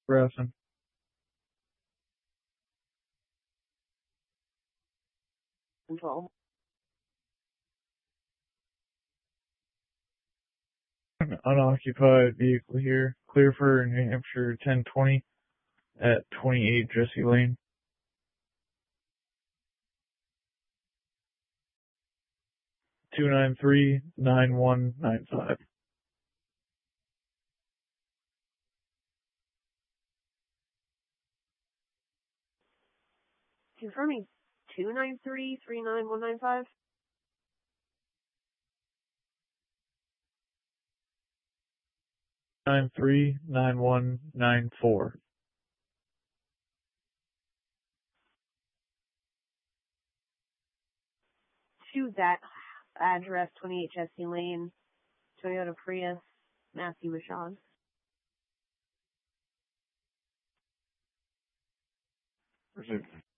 Grayson. Control. Unoccupied vehicle here. Clear for New Hampshire 1020 at 28 Jesse Lane. Two 9195. Confirming 293-39195. 939194. To that address, 28 Jesse Lane, Toyota Prius, Matthew Michaud. Pursuit.